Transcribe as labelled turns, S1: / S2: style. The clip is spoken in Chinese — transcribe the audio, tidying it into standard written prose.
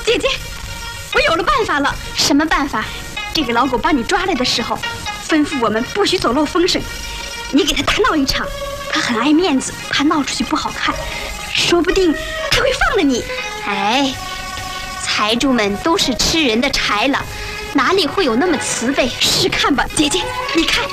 S1: 姐姐，我有了办法了。
S2: 什么办法？
S1: 这个老狗把你抓来的时候，吩咐我们不许走漏风声。你给他大闹一场，他很爱面子，怕闹出去不好看，说不定他会放了你。
S2: 哎，财主们都是吃人的豺狼，哪里会有那么慈悲？
S1: 试看吧，姐姐，你看。